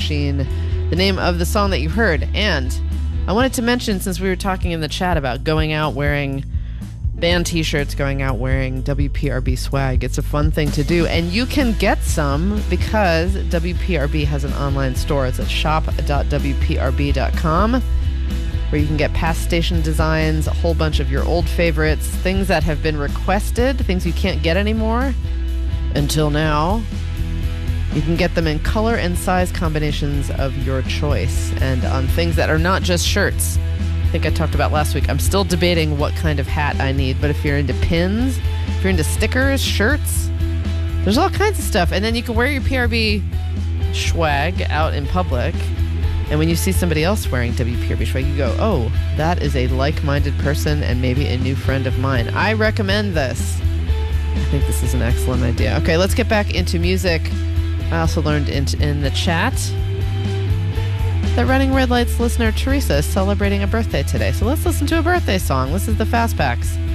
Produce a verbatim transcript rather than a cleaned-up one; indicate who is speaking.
Speaker 1: Machine, the name of the song that you heard. And I wanted to mention, since we were talking in the chat about going out wearing band t-shirts, going out wearing W P R B swag, it's a fun thing to do. And you can get some because W P R B has an online store. It's at shop dot w p r b dot com, where you can get past station designs, a whole bunch of your old favorites, things that have been requested, things you can't get anymore until now. You can get them in color and size combinations of your choice, and on things that are not just shirts. I think I talked about last week. I'm still debating what kind of hat I need, but if you're into pins, if you're into stickers, shirts, there's all kinds of stuff. And then you can wear your P R B swag out in public, and when you see somebody else wearing W P R B swag, you go, oh, that is a like-minded person and maybe a new friend of mine. I recommend this. I think this is an excellent idea. Okay, let's get back into music. I also learned in, in the chat that Running Red Lights listener Teresa is celebrating a birthday today. So let's listen to a birthday song. This is the Fastbacks.